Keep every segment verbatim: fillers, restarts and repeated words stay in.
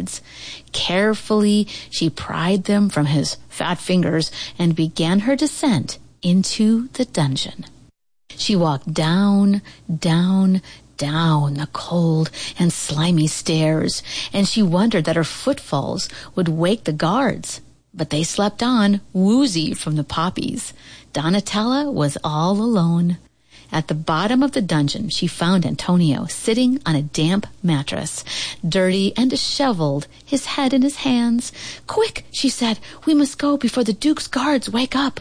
cards. Carefully, she pried them from his fat fingers and began her descent into the dungeon. She walked down, down, down the cold and slimy stairs, and she wondered that her footfalls would wake the guards. But they slept on, woozy from the poppies. Donatella was all alone. At the bottom of the dungeon, she found Antonio sitting on a damp mattress, dirty and disheveled, his head in his hands. "Quick," she said, "we must go before the Duke's guards wake up."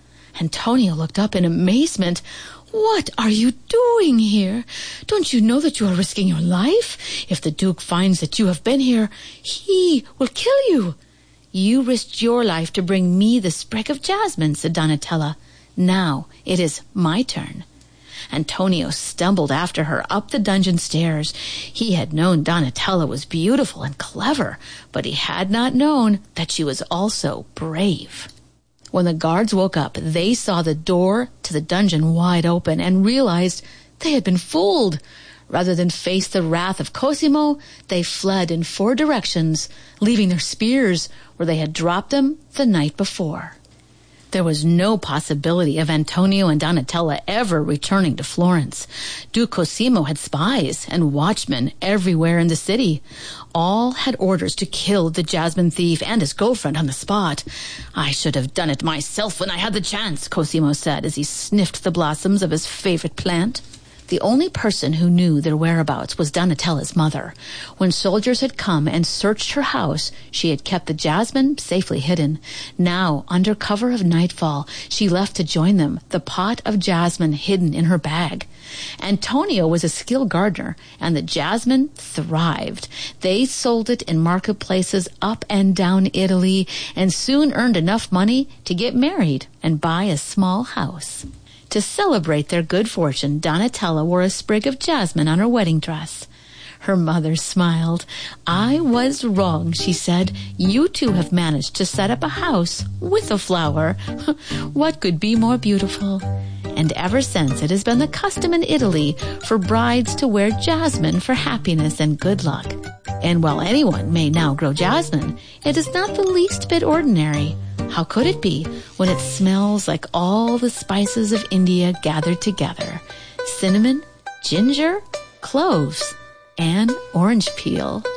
Antonio looked up in amazement. "What are you doing here? Don't you know that you are risking your life? If the Duke finds that you have been here, he will kill you." "You risked your life to bring me the sprig of jasmine," said Donatella. "Now it is my turn." Antonio stumbled after her up the dungeon stairs. He had known Donatella was beautiful and clever, but he had not known that she was also brave. When the guards woke up, they saw the door to the dungeon wide open and realized they had been fooled. Rather than face the wrath of Cosimo, they fled in four directions, leaving their spears where they had dropped them the night before. There was no possibility of Antonio and Donatella ever returning to Florence. Duke Cosimo had spies and watchmen everywhere in the city. All had orders to kill the jasmine thief and his girlfriend on the spot. "I should have done it myself when I had the chance," Cosimo said as he sniffed the blossoms of his favorite plant. The only person who knew their whereabouts was Donatella's mother. When soldiers had come and searched her house, she had kept the jasmine safely hidden. Now, under cover of nightfall, she left to join them, the pot of jasmine hidden in her bag. Antonio was a skilled gardener, and the jasmine thrived. They sold it in marketplaces up and down Italy, and soon earned enough money to get married and buy a small house. To celebrate their good fortune, Donatella wore a sprig of jasmine on her wedding dress. Her mother smiled. "I was wrong," she said. "You two have managed to set up a house with a flower. What could be more beautiful?" And ever since, it has been the custom in Italy for brides to wear jasmine for happiness and good luck. And while anyone may now grow jasmine, it is not the least bit ordinary. How could it be when it smells like all the spices of India gathered together? Cinnamon, ginger, cloves, and orange peel.